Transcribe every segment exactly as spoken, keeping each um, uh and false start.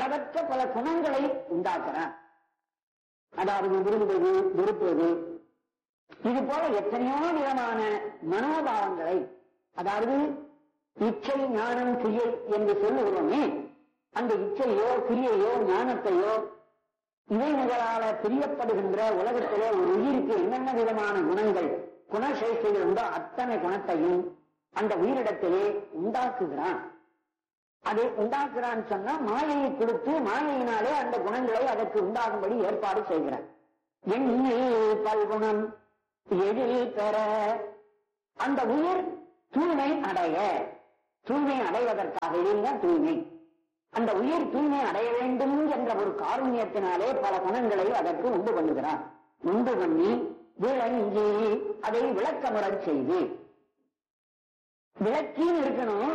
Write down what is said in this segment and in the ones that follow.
அளவற்ற பல குணங்களை உண்டாக்குறான். அதாவது விரும்புவது, வெறுப்பது, இது போல எத்தனையோ விதமான மனோபாவங்களை, அதாவது இச்சை, ஞானம், கிரியை என்று சொல்லுகிறோமே, அந்த இச்சையோ கிரியையோ ஞானத்தையோ இவைகளால பிரியப்படுகின்ற உலகத்திலே ஒரு உயிருக்கு என்னென்ன விதமான குணங்கள், குணசேஷைகள் உண்டோ அத்தனை குணத்தையும் அந்த உயிரிடத்திலே உண்டாக்குகிறான். அதை உண்டாக்குறான்னு சொன்னா மாயையை கொடுத்து மாயையினாலே அந்த குணங்களை அதற்கு உண்டாகும்படி ஏற்பாடு செய்கிறான். எண்ணில் பல்குணம் எழில் பெற அந்த உயிர் தூய்மை அடைய, தூய்மை அடைவதற்காக இல்லைங்க தூய்மை, அந்த உயிர் தூய்மை அடைய வேண்டும் என்ற ஒரு காருண்யத்தினாலே பல குணங்களை அதற்கு உண்டு பண்ணுகிறான். உண்டு பண்ணி விளங்கி அதை விளக்கமுறச் செய்து, விளக்கின்னு இருக்கணும்.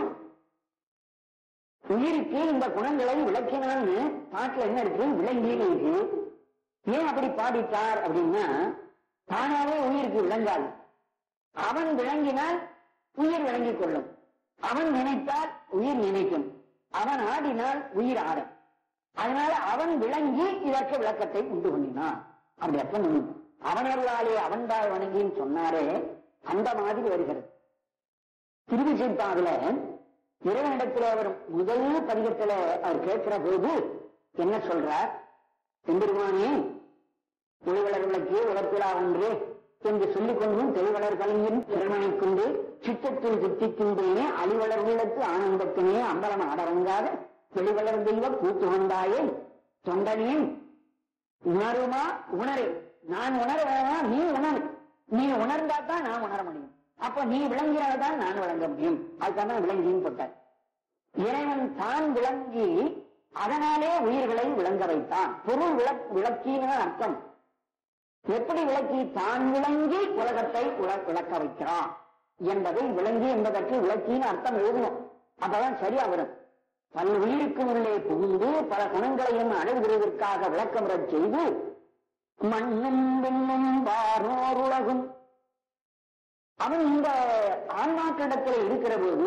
உயிருக்கு இந்த குணங்களை விளக்கினான்னு பாட்டுல என்ன இருக்கு, விளங்கின்னு இருக்கு. ஏன் அப்படி பாடிட்டார் அப்படின்னா, தானாவே உயிருக்கு விளங்காது. அவன் விளங்கினால் உயிர் விளங்கிக் கொள்ளும், அவன் நினைத்தால் உயிர் நினைக்கும், அவன் ஆடினால் உயிர் ஆடும். அதனால அவன் விளங்கி இதற்கு விளக்கத்தை உண்டு பண்ணினான். அப்படி அப்ப அவனர்களாலே அவன்தாய் வணங்கின்னு சொன்னாரே, அந்த மாதிரி வருகிறது. திருவிசைப்பாவில இறைவனிடத்தில் அவர் முதல் பதிகத்துல அவர் கேட்கிற போது என்ன சொல்றார், எம்பெருமானே ஒளிவளர் விளக்கே உலப்பிலா ஒன்று என்று சொல்லிக் கொண்டும் தெளிவளர் கலைஞன் திறனை கொண்டு சித்தத்தில் சித்திக்கின்றேனே அழிவளர் உள்ளத்து ஆனந்தத்தினே அம்பலம் ஆடவங்காத வெளிவளர் தெய்வ கூத்து கொண்டாயே தொண்டனேன் உணருமா உணரு, நான் உணர வேணாம், நீ உணரு, நீ உணர்ந்தாதான் நான் உணர முடியும். அப்ப நீ விளங்கிறால்தான் நான் விளங்க முடியும். அதுதான் விளங்கின்னு போட்டார். இறைவன் தான் விளங்கி அதனாலே உயிர்களை விளங்க வைத்தான். பொருள் விளக் விளக்கின அர்த்தம். எப்படி விளக்கி? தான் விளங்கி உலகத்தை விளக்க வைக்கிறான் என்பதை விளங்கி என்பதற்கு விளக்கின்னு அர்த்தம் எழுதணும். அப்பதான் சரியா வரும். பல உயிருக்கு உள்ளே புகுந்து பல குணங்களையும் அடைவதற்காக விளக்கமுறச் செய்து மண்ணும் விண்ணும் வானோர் உலகும். அவன் இந்த ஆன்மாக்களிடத்தில் இருக்கிற போது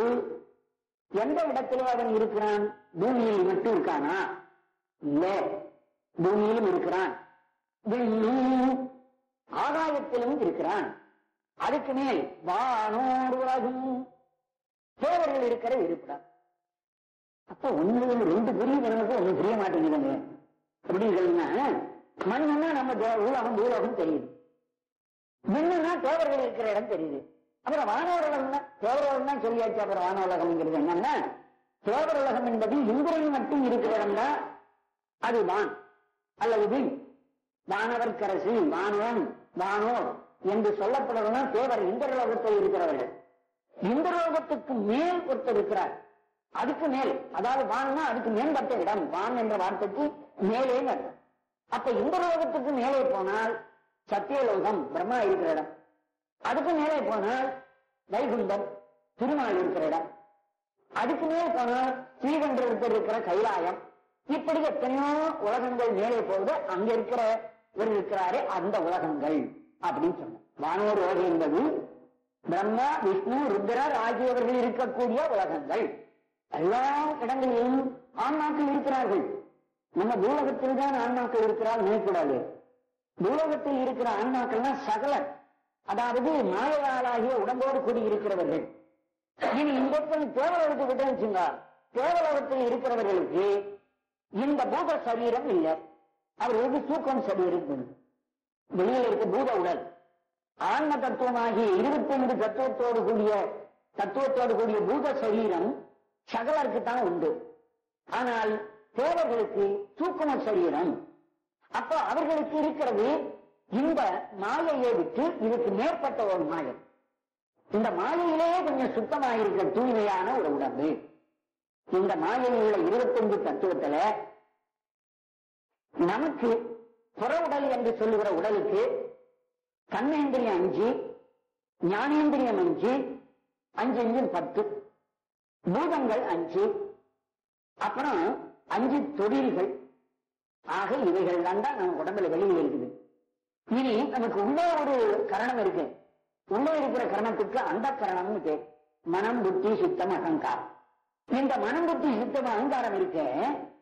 எந்த இடத்திலே அவன் இருக்கிறான்? பூமியில் மட்டும் இருக்கானா? இல்ல, பூமியிலும் இருக்கிறான், விண்ணும் ஆகாயத்திலும் இருக்கிறான். அதுக்கு மேல் வானோர் உலகும் தேவர்கள் இருக்கிற இருப்பிடம். அப்ப ஒண்ணு ரெண்டு புரியுது, நமக்கு ஒண்ணு புரிய மாட்டேங்குதுங்க. எப்படின்னா மண்ணுன்னா நம்ம உலகம் பூலகம் தெரியுது, விண்ணுன்னா தேவர்கள் இருக்கிற இடம் தெரியுது. அப்புறம் வானோர் உலகம்னா தேவரோகம் தான் சொல்லியாச்சு. அப்புறம் வான உலகம்ங்கிறது என்னன்னா, தேவர் உலகம் என்பது இந்திரன் மட்டும் இருக்கிற இடம் தான் அது வான் அல்லது விண். வானவர்க்கரசு, வானவன், வானோர் என்று சொல்லப்படுறதுனா தேவர் இந்திரலோகத்தில் இருக்கிறவர்கள். இந்திரலோகத்துக்கு மேல் ஒருத்தர் இருக்கிறார், அதுக்கு மேல், அதாவது வான்னா அதுக்கு மேம்பட்ட இடம். வான் என்ற வார்த்தைக்கு மேலே அர்த்தம். அப்ப இந்திரலோகத்துக்கு மேலே போனால் சத்தியலோகம் பிரம்மா இருக்கிற இடம், அதுக்கு மேலே போனால் வைகுண்டம் திருமால் இருக்கிற இடம், அதுக்கு மேலே போனால் ஸ்ரீகண்டத்தில் இருக்கிற கைலாயம். இப்படி எத்தனையோ உலகங்கள் மேலே போகுது. அங்க இருக்கிற ஒரு இருக்கிறாரே அந்த உலகங்கள் அப்படின்னு சொன்ன வானோர் உலகம் என்பது பிரம்மா, விஷ்ணு, ருத்ரர் ஆகியவர்கள் இருக்கக்கூடிய உலகங்கள். எல்லா இடங்களிலும் ஆன்மாக்கள் இருக்கிறார்கள். நம்ம பூலகத்தில் தான் ஆன்மாக்கள் இருக்கிறார் நினைக்கூடாது. பூலகத்தில் இருக்கிற ஆன்மாக்கள்னா சகலர், அதாவது மாயையாளாகிய உடம்போடு கூடியிருக்கிறவர்கள். இனி இந்த தேவலோகத்துக்கு விட்டு வச்சுங்க, தேவலோகத்தில் இருக்கிறவர்களுக்கு இந்த பூத சரீரம் இல்லை, அவர்களுக்கு தூக்கம் சரீரம். வெளியில் இருக்க பூத உடல் ஆன்ம தத்துவமாகிய இருபத்தி ஐந்து தத்துவத்தோடு கூடிய தத்துவத்தோடு கூடிய பூத சரீரம் சகலருக்கு தான் உண்டு. ஆனால் தேவர்களுக்கு தூக்கம சரீரம். அப்ப அவர்களுக்கு இருக்கிறது இந்த மாயையை விட்டு இதுக்கு மேற்பட்ட ஒரு மாயை. இந்த மாயையிலேயே கொஞ்சம் சுத்தமாயிருக்க தூய்மையான ஒரு உடம்பு. இந்த மாயையில் உள்ள இருபத்தி அஞ்சு தத்துவத்துல நமக்கு புற உடல் என்று சொல்லுகிற உடலுக்கு கண்ணேந்திரியம் அஞ்சு, ஞானேந்திரியம் அஞ்சு, அஞ்சு அஞ்சு பத்து, பூதங்கள் அஞ்சு, அப்புறம் அஞ்சு தொழில்கள். ஆக இவைகள் தான் தான் நம்ம உடம்புல வெளியில் இருக்குது. இனி நமக்கு உள்ளே ஒரு கரணம் இருக்கு. உள்ளே இருக்கிற கரணத்துக்கு அந்த கரணம்னு பேர். மனம், புத்தி, சித்தம், அகங்காரம். இந்த மனம், புத்தி, சித்தம், அகங்காரம் இருக்க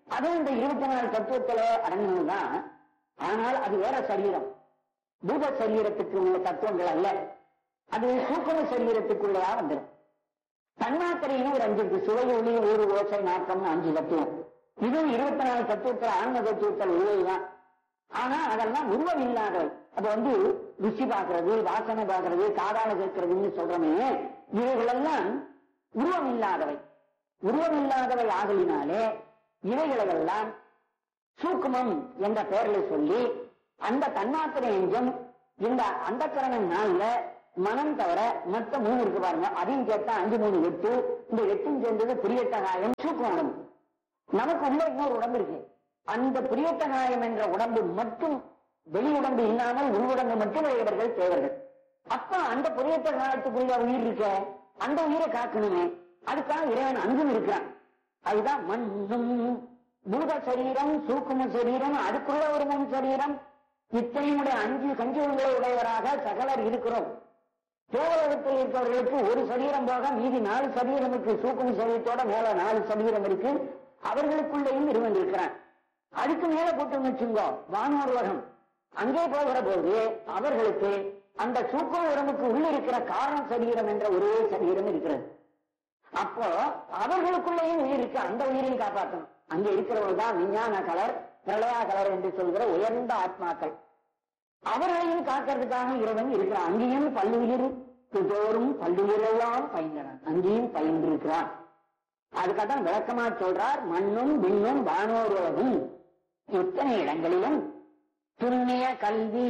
அதுவும் இந்த இருபத்தி நாலு தத்துவத்துல அடங்கினதுதான். ஆனால் அது வேற சரீரம், பூத சரீரத்துக்கு உள்ள தத்துவங்கள் அல்ல, அது சூக்கும சரீரத்துக்குள்ளதா வந்துடும். தன்மாத்திரையும் ஒரு அஞ்சு இருக்கு, சுவை, ஒளி, ஊறு, ஓசை, நாட்டம், அஞ்சு தத்துவம். இதுவும் இருபத்தி நாலு தத்துவத்தில் ஆன்ம தத்துவத்தில் உள்ளதுதான். ஆனா அதெல்லாம் உருவம் இல்லாதவை. அது வந்து ருசி பார்க்கறது, வாசனை பார்க்கறது, காதால கேட்கறதுன்னு சொல்றமே, இவைகளெல்லாம் உருவம் இல்லாதவை. உருவம் இல்லாதவை ஆகலினாலே இவைகளெல்லாம் சூக்குமம் என்ற பெயரில் சொல்லி அந்த தன்மாத்திரை எஞ்சும் இந்த அந்த கரணம் நாள்ல மனம் தவிர மற்ற மூணு இருக்கு பாருங்க, அதையும் சேர்த்தா அஞ்சு மூணு எட்டு. இந்த எட்டும் சேர்ந்தது பிரியத்தகாயம் சூக்கும உடம்பு. நமக்கு உள்ள இன்னொரு உடம்பு இருக்கு, அந்த பிரியத்தகாயம் என்ற உடம்பு மட்டும், வெளி உடம்பு இல்லாமல் உள் உடம்பு மட்டும் உடையவர்கள் தேவர்கள். அப்ப அந்த பிரியத்தகாயத்துக்குள்ள உயிர் இருக்க, அந்த உயிரை காக்கணுமே, அதுக்காக இறைவன் அங்கும் இருக்கிறான். அதுதான் மண்ணும் பூத சரீரம், சூக்கும சரீரம், அதுக்குள்ள ஒரு மண் சரீரம், இத்தனையுடைய அஞ்சு கஞ்சுகளை உடையவராக சகலர் இருக்கிறோம். தேவலோகத்தில் இருக்கிறவர்களுக்கு ஒரு சரீரம் போக மீதி நாலு சரீரம் இருக்கு, சூக்கும சரீரத்தோட மேல நாலு சரீரம் இருக்கு. அவர்களுக்குள்ளேயும் இருவன் இருக்கிறான். அதுக்கு மேல போட்டு வச்சுங்கோ வானோர் உலகம். அங்கே போகிற போது அவர்களுக்கு அந்த சூக்கும உடம்புக்கு உள்ள இருக்கிற காரண சரீரம் என்ற ஒரே சரீரம் இருக்கிறது. அப்போ அவர்களுக்குள்ளேயும் உயிர் இருக்கு, அந்த உயிரையும் காப்பாற்றணும். அங்கே இருக்கிறவர்கள் தான் விஞ்ஞான கலர், பிரளயா கலர் என்று சொல்கிற உயர்ந்த ஆத்மாக்கள். அவர்களையும் காக்கிறதுக்காக இறைவன் இருக்கிறான். அங்கேயும் பல்லுயிர் தோறும் பல்லுயிரெல்லாம் பயின்றன, அங்கேயும் பயின்றிருக்கிறான். அதுக்காகத்தான் விளக்கமா சொல்றார், மண்ணும் விண்ணும் வானோரோடும் இத்தனை இடங்களிலும் துண்ணிய கல்வி.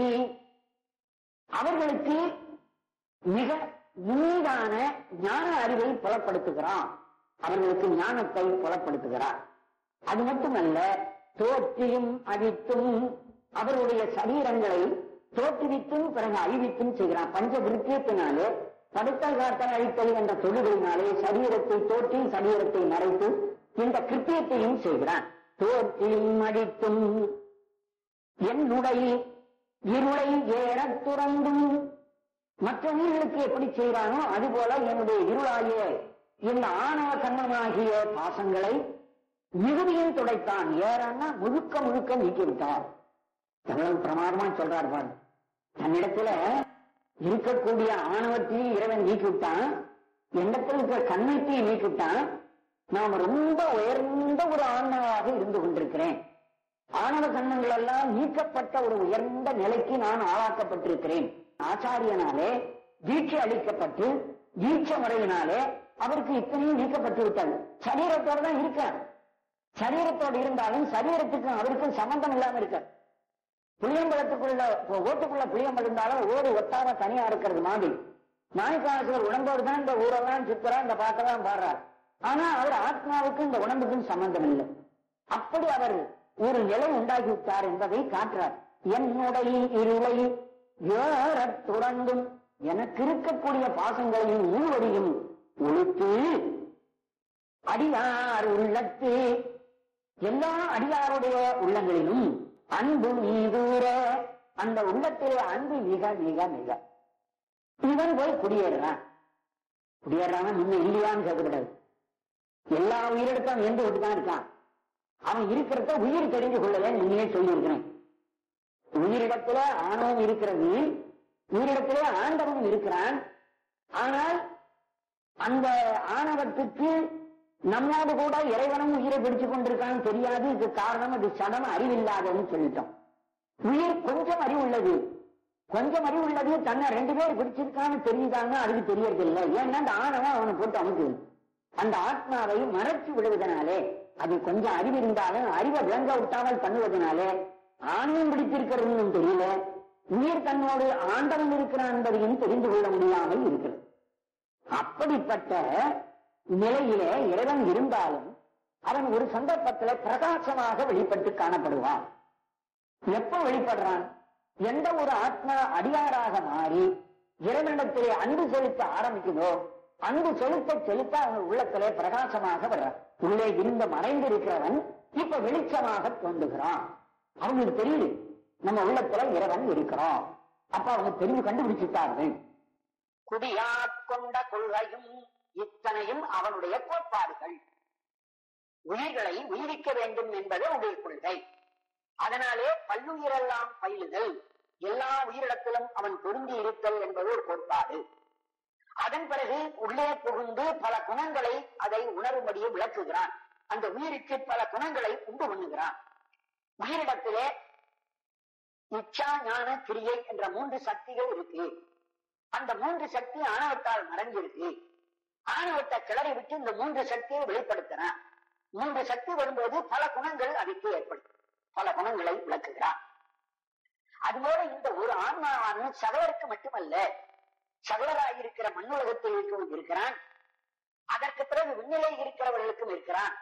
அவர்களுக்கு மிக உண்மையான ஞான அறிவை புலப்படுத்துகிறான், அவர்களுக்கு ஞானத்தை புலப்படுத்துகிறார். அது மட்டுமல்ல, தோற்றியும் அழித்தும் அவருடைய சரீரங்களை தோற்றுவித்தும் பிறகு அழிவித்தும் செய்கிறான். பஞ்ச விருத்தியத்தினாலே படுத்தல் காத்தல் அழித்தல் என்ற தொழிலினாலே சரீரத்தை தோற்றி சரீரத்தை மறைத்து இந்த கிருத்தியத்தையும் செய்கிறான். தோற்றியும் அழித்தும் என்னுடைய இருளை ஏற துறந்தும், மற்ற உயிர்களுக்கு எப்படி செய்கிறானோ அதுபோல என்னுடைய இருளாகிய இந்த ஆணவ கண்ணமாகிய பாசங்களை மிகுதியும் துடைத்தான். ஏறான்னா முழுக்க முழுக்க நீக்கிவிட்டார். எவ்வளவு பிரமாதமா சொல்றார் பாரு. தன்னிடத்துல இருக்கக்கூடிய ஆணவத்தையும் இறைவன் நீக்கிவிட்டான், எண்ணத்தில் இருக்கிற கண்ணத்தையும் நீக்கிவிட்டான். நாம் ரொம்ப உயர்ந்த ஒரு ஆன்மாவாக இருந்து கொண்டிருக்கிறேன். ஆணவ கண்ணங்கள் எல்லாம் நீக்கப்பட்ட ஒரு உயர்ந்த நிலைக்கு நான் ஆளாக்கப்பட்டிருக்கிறேன். ஆச்சாரியனாலே தீட்சை அளிக்கப்பட்டு தீட்சை முறையினாலே அவருக்கு இத்தனையும் நீக்கப்பட்டு விட்டது. சரீரத்தோடு தான் இருக்க, சரீரத்தோடு இருந்தாலும் சரீரத்துக்கும் அவருக்கும் சம்பந்தம் இல்லாம இருக்க. புளியம்பழத்துக்குள்ள ஓட்டுக்குள்ள புளியம்பழம் இருந்தாலும் ஓடு ஒட்டாம தனியா இருக்கிறது மாதிரி நாயக்காசர் உடம்போடு தான் இந்த ஊரெல்லாம் சுத்துறா, இந்த பாட்டெல்லாம் பாடுறார். ஆனா அவர் ஆத்மாவுக்கும் இந்த உடம்புக்கும் சம்பந்தம் இல்லை. அப்படி அவர் ஒரு நிலை உண்டாகி விட்டார் என்பதை காட்டுறார். என்னுடைய இருளை ஏற துறந்தும், எனக்கு இருக்கக்கூடிய பாசங்களையும் மூவடியும் ஒழித்து அடியார் உள்ளத்து, எல்லா அடியாருடைய உள்ளங்களிலும் அன்பு நீதூர, அந்த உள்ளத்திலே அன்பு மிக மிக மிக. இவன் போய் குடியேறான். குடியேறான முன்ன இல்லையான்னு கேட்கக்கூடாது. எல்லா உயிரிடத்தும் எந்த விட்டுதான் இருக்கான். அவன் இருக்கிறத உயிர் தெரிந்து கொள்ளலன்னு முன்னே சொல்லியிருக்கிறேன். உயிரிடத்துல ஆணவம் இருக்கிறது, உயிரிடத்திலே ஆண்டவனும் இருக்கிறான். ஆனால் அந்த ஆணவத்துக்கு நம்மோடு கூட இறைவனும் உயிரை பிடிச்சு கொண்டிருக்கான்னு தெரியாது. இது காரணம் அது சடம அறிவில்லாதன்னு சொல்லிட்டோம். உயிர் கொஞ்சம் அறிவுள்ளது, கொஞ்சம் அறிவுள்ளது. தன்னை ரெண்டு பேர் பிடிச்சிருக்கான்னு தெரியுதாங்க, அதுக்கு தெரியறதில்லை. ஏன்னா அந்த ஆணவம் அவனை போட்டு அமுக்கு. அந்த ஆத்மாவை மறைச்சு விடுவதனாலே, அது கொஞ்சம் அறிவு இருந்தாலும் அறிவை விளங்க விட்டாமல் பண்ணுவதனாலே ஆணவம் பிடித்திருக்கிறதுன்னு தெரியல, உயிர் தன்னோடு ஆண்டவன் இருக்கிறான் என்பதையும் தெரிந்து கொள்ள முடியாமல் இருக்கிறது. அப்படிப்பட்ட நிலையிலே இறைவன் இருந்தாலும் அவன் ஒரு சந்தர்ப்பத்தில் பிரகாசமாக வெளிப்பட்டு காணப்படுவான். எப்ப வெளிப்படுறான்? எந்த ஒரு ஆத்மா அடியாராக மாறி இறைவனிடத்திலே அன்பு செலுத்த ஆரம்பிக்குதோ, அன்பு செலுத்த செலுத்த அவன் உள்ளத்திலே பிரகாசமாக வர்றான். உள்ளே இருந்த மறைந்து இருக்கிறவன் இப்ப வெளிச்சமாக தோன்றுகிறான். அவங்களுக்கு தெரியுது நம்ம உள்ளத்துல இறைவன் இருக்கிறோம். அப்ப அவங்க தெரிவு கண்டுபிடிச்சிட்டார்கள். குடியாட்கொண்ட கொள்கையும் இத்தனையும் அவனுடைய கோட்பாடுகள். உயிர்களை உயிரிக்க வேண்டும் என்பது உடைய கொள்கை. அதனாலே பல்லுயிரெல்லாம் பயிலுதல், எல்லா உயிரிடத்திலும் அவன் பொருந்தி இருத்தல் என்பது ஒரு கோட்பாடு. அதன் பிறகு உள்ளே புகுந்து பல குணங்களை அதை உணரும்படியே விளக்குகிறான். அந்த உயிருக்கு பல குணங்களை உண்டு பண்ணுகிறான். உயிரிடத்திலே இச்சா ஞான கிரியை என்ற மூன்று சக்திகள் இருக்கு. அந்த மூன்று சக்தி ஆணவத்தால் மறைஞ்சிருக்கு. ஆணவத்தை கிளறி விட்டு இந்த மூன்று சக்தியை வெளிப்படுத்தினான். மூன்று சக்தி வரும்போது பல குணங்கள் அதுக்கு ஏற்படும். பல குணங்களை விளக்குகிறான். அதுபோல இந்த ஒரு ஆன்மாவான சகலருக்கு மட்டுமல்ல, சகலராயிருக்கிற மண்ணுலகத்தில் இருக்கிறான். அதற்கு பிறகு விண்ணிலை இருக்கிறவர்களுக்கும் இருக்கிறான்.